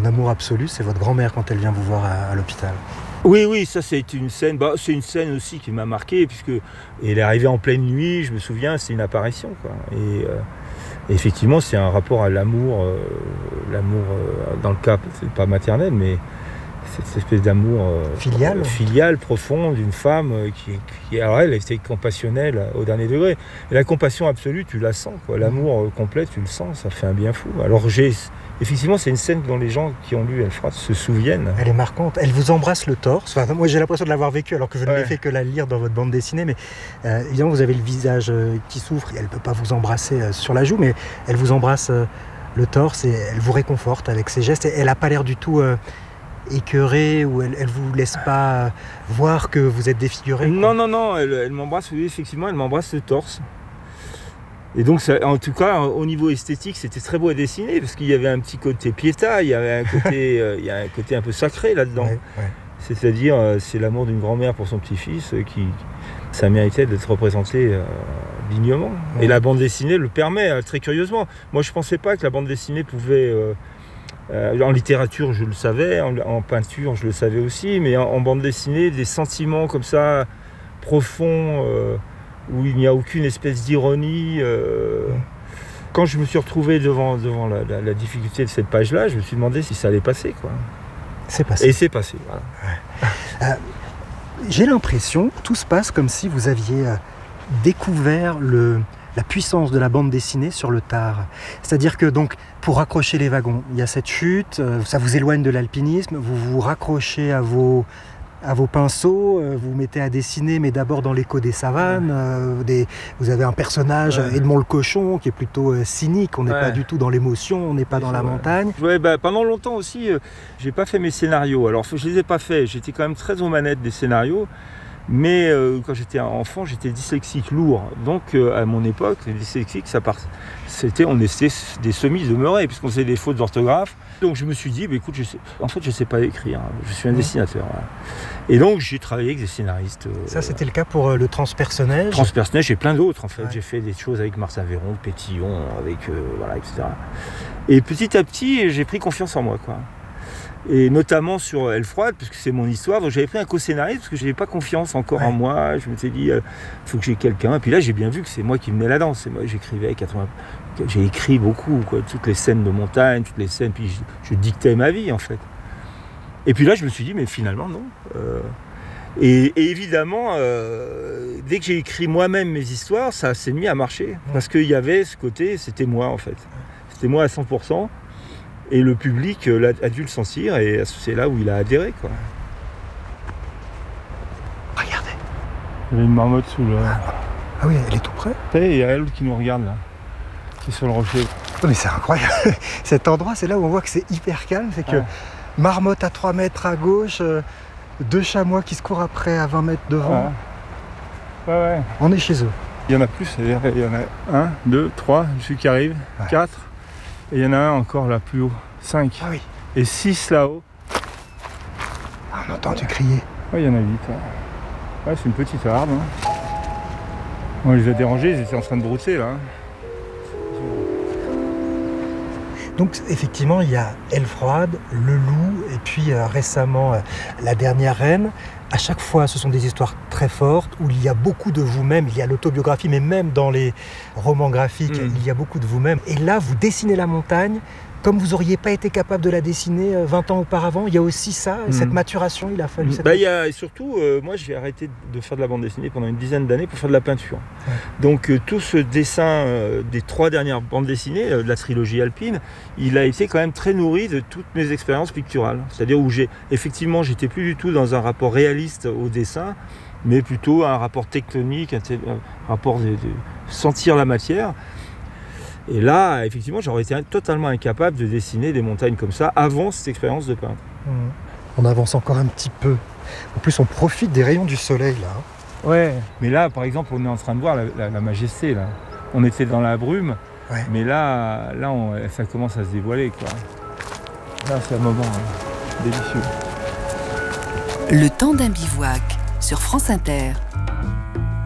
amour absolu, c'est votre grand-mère quand elle vient vous voir à l'hôpital. Oui, ça c'est une scène. C'est une scène aussi qui m'a marqué puisque elle est arrivée en pleine nuit. Je me souviens, c'est une apparition, quoi. Et effectivement, c'est un rapport à l'amour, dans le cas c'est pas maternel, mais cette espèce d'amour filial profond d'une femme qui alors elle était compassionnelle au dernier degré. Et la compassion absolue, tu la sens, quoi. L'amour complet, tu le sens, ça fait un bien fou. Alors effectivement, c'est une scène dont les gens qui ont lu Elfrad se souviennent. Elle est marquante. Elle vous embrasse le torse. Enfin, moi, j'ai l'impression de l'avoir vécu alors que je ne l'ai fait que la lire dans votre bande dessinée. Mais évidemment, vous avez le visage qui souffre. Elle ne peut pas vous embrasser sur la joue, mais elle vous embrasse le torse et elle vous réconforte avec ses gestes. Et elle n'a pas l'air du tout écœurée ou elle vous laisse pas voir que vous êtes défiguré. Non. Elle m'embrasse, oui, effectivement, elle m'embrasse le torse. Et donc, ça, en tout cas, au niveau esthétique, c'était très beau à dessiner parce qu'il y avait un petit côté piéta, il y avait un côté, il y a un côté un peu sacré là-dedans. Ouais. C'est-à-dire, c'est l'amour d'une grand-mère pour son petit-fils ça méritait d'être représenté dignement. Ouais. Et la bande dessinée le permet, très curieusement. Moi, je ne pensais pas que la bande dessinée pouvait... en littérature, je le savais, en peinture, je le savais aussi, mais en bande dessinée, des sentiments comme ça, profonds... où il n'y a aucune espèce d'ironie. Quand je me suis retrouvé devant la difficulté de cette page-là, je me suis demandé si ça allait passer, quoi. C'est passé. Et c'est passé, voilà. Ouais. J'ai l'impression que tout se passe comme si vous aviez découvert la puissance de la bande dessinée sur le tard. C'est-à-dire que donc, pour raccrocher les wagons, il y a cette chute, ça vous éloigne de l'alpinisme, vous vous raccrochez à vos pinceaux, vous mettez à dessiner, mais d'abord dans l'écho des savanes. Vous avez un personnage, Edmond le cochon, qui est plutôt cynique. On n'est pas du tout dans l'émotion, on n'est pas dans la montagne. Pendant longtemps aussi, j'ai pas fait mes scénarios. Alors, je les ai pas faits. J'étais quand même très aux manettes des scénarios. Mais quand j'étais enfant, j'étais dyslexique lourd. Donc, à mon époque, les dyslexiques, on était des semi-demeurés, puisqu'on faisait des fautes d'orthographe. Donc, je me suis dit, écoute, je sais pas écrire. Je suis un dessinateur. Voilà. Et donc, j'ai travaillé avec des scénaristes. Ça, c'était le cas pour le transpersonnage. Transpersonnage et plein d'autres, en fait. Ouais. J'ai fait des choses avec Marcin Véron, Pétillon, etc. Et petit à petit, j'ai pris confiance en moi, quoi. Et notamment sur Elfrad, puisque c'est mon histoire, donc j'avais pris un co-scénariste parce que je n'avais pas confiance encore en moi. Je me suis dit, il faut que j'ai quelqu'un. Et puis là, j'ai bien vu que c'est moi qui menais la danse. Moi, j'ai écrit beaucoup, quoi, toutes les scènes de montagne, toutes les scènes, puis je dictais ma vie, en fait. Et puis là, je me suis dit, mais finalement, non. Et évidemment, dès que j'ai écrit moi-même mes histoires, ça s'est mis à marcher. Parce qu'il y avait ce côté, c'était moi, en fait. C'était moi à 100%. Et le public a dû le sentir et c'est là où il a adhéré, quoi. Regardez. Il y a une marmotte sous le... Ah oui, elle est tout près. Il y a l'autre qui nous regarde là, qui est sur le rocher. Oh, mais c'est incroyable. Cet endroit, c'est là où on voit que c'est hyper calme. C'est que marmotte à 3 mètres à gauche, 2 chamois qui se courent après à 20 mètres devant. Ouais. On est chez eux. Il y en a plus, il y en a 1, 2, 3, celui qui arrive, 4. Et il y en a un encore là plus haut, 5. Ah oui. Et 6 là-haut. Ah, on entend crier. Ouais, il y en a 8. Ouais, c'est une petite arbre. Hein. On les a dérangés, ils étaient en train de brousser là. Donc effectivement, il y a Elfrad, le loup, et puis récemment la dernière reine. À chaque fois, ce sont des histoires très fortes où il y a beaucoup de vous-même. Il y a l'autobiographie, mais même dans les romans graphiques, il y a beaucoup de vous-même. Et là, vous dessinez la montagne comme vous n'auriez pas été capable de la dessiner 20 ans auparavant. Il y a aussi ça, cette maturation, il a fallu... Et surtout, moi, j'ai arrêté de faire de la bande dessinée pendant une dizaine d'années pour faire de la peinture. Ouais. Donc, tout ce dessin des 3 dernières bandes dessinées, de la trilogie alpine, il a été quand même très nourri de toutes mes expériences picturales. C'est-à-dire où j'étais plus du tout dans un rapport réaliste au dessin, mais plutôt un rapport tectonique, un rapport de sentir la matière. Et là, effectivement, j'aurais été totalement incapable de dessiner des montagnes comme ça avant cette expérience de peintre. On avance encore un petit peu. En plus, on profite des rayons du soleil, là. Ouais, mais là, par exemple, on est en train de voir la majesté, là. On était dans la brume, mais là ça commence à se dévoiler, quoi. Là, c'est un moment délicieux. Le temps d'un bivouac sur France Inter.